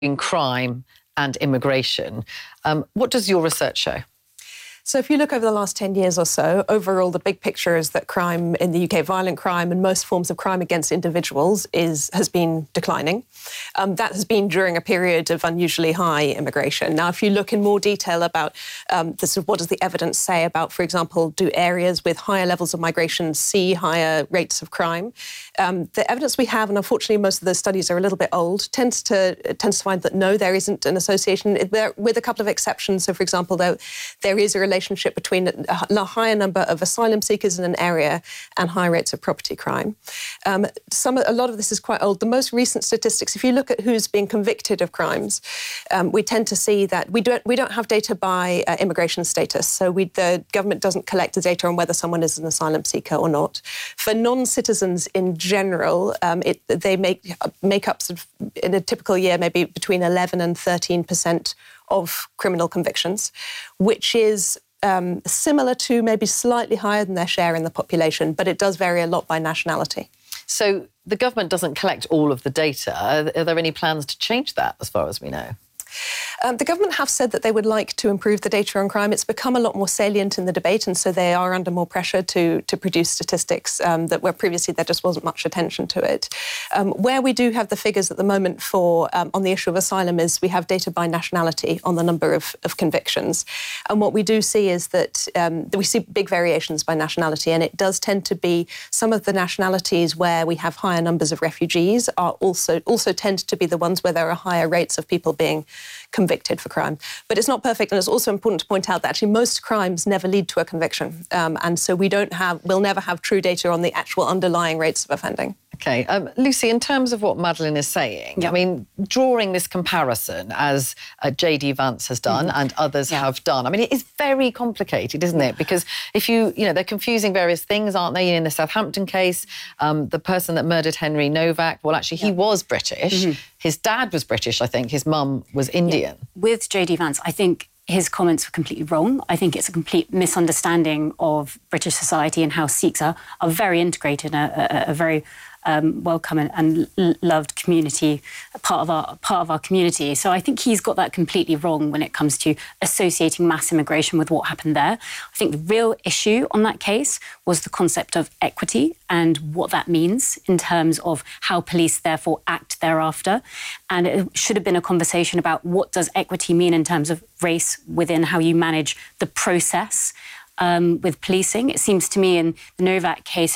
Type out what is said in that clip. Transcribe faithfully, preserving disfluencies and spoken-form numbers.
in crime and immigration. Um, what does your research show? So if you look over the last ten years or so, overall the big picture is that crime in the U K, violent crime and most forms of crime against individuals is has been declining. Um, that has been during a period of unusually high immigration. Now, if you look in more detail about um, the, sort of what does the evidence say about, for example, do areas with higher levels of migration see higher rates of crime? Um, the evidence we have, and unfortunately most of those studies are a little bit old, tends to tends to find that no, there isn't an association, there, with a couple of exceptions. So, for example, there, there is a relationship between a higher number of asylum seekers in an area and high rates of property crime. Um, some, a lot of this is quite old. The most recent statistics, if you look at who's been convicted of crimes, um, we tend to see that we don't we don't have data by uh, immigration status. So we, the government doesn't collect the data on whether someone is an asylum seeker or not. For non-citizens in general, um, it, they make make up sort of, in a typical year maybe between eleven and thirteen percent of criminal convictions, which is um, similar to, maybe slightly higher than their share in the population, but it does vary a lot by nationality. So the government doesn't collect all of the data. Are, are there any plans to change that, as far as we know? Um, the government have said that they would like to improve the data on crime. It's become a lot more salient in the debate, and so they are under more pressure to, to produce statistics um, that where previously there just wasn't much attention to it. Um, where we do have the figures at the moment for um, on the issue of asylum is we have data by nationality on the number of, of convictions. And what we do see is that um, we see big variations by nationality, and it does tend to be some of the nationalities where we have higher numbers of refugees are also, also tend to be the ones where there are higher rates of people being convicted for crime. But it's not perfect, and it's also important to point out that actually most crimes never lead to a conviction. Um, and so we don't have, we'll never have true data on the actual underlying rates of offending. OK. Um, Lucy, in terms of what Madeleine is saying, yeah. I mean, drawing this comparison, as uh, J D Vance has done mm-hmm. and others yeah. have done, I mean, it is very complicated, isn't it? Because if you, you know, they're confusing various things, aren't they? In the Southampton case, um, the person that murdered Henry Novak, well, actually, he yeah. was British. Mm-hmm. His dad was British, I think. His mum was Indian. Yeah. With J D Vance, I think his comments were completely wrong. I think it's a complete misunderstanding of British society and how Sikhs are, are very integrated, a, a, a very um, welcome and, and loved community, part of our part of our community. So I think he's got that completely wrong when it comes to associating mass immigration with what happened there. I think the real issue on that case was the concept of equity and what that means in terms of how police therefore act thereafter. And it should have been a conversation about what does equity mean in terms of race within how you manage the process um, with policing. It seems to me in the Novak case,